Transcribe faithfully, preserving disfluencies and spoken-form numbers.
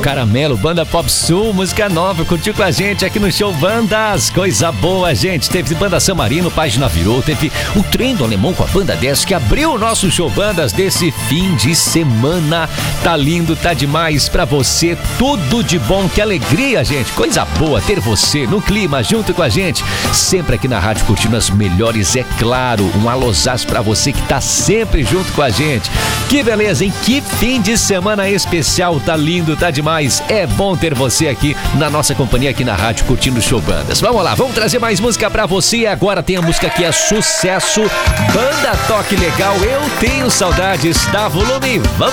Caramelo, Banda Pop Sul, música nova, curtiu com a gente aqui no Show Bandas, coisa boa, gente. Teve Banda San Marino, Página Virou, teve o Trem do Alemão com a Banda dez, que abriu o nosso Show Bandas desse fim de semana. Tá lindo, tá demais pra você, tudo de bom, que alegria, gente, coisa boa ter você no clima, junto com a gente, sempre aqui na rádio, curtindo as melhores, é claro. Um alôzás pra você que tá sempre junto com a gente. Que beleza, hein? Que fim de semana especial, tá lindo, tá demais. É bom ter você aqui na nossa companhia, aqui na rádio, curtindo o Show Bandas. Vamos lá, vamos trazer mais música pra você. Agora tem a música que é sucesso, Banda Toque Legal, Eu Tenho Saudades, dá volume, vamos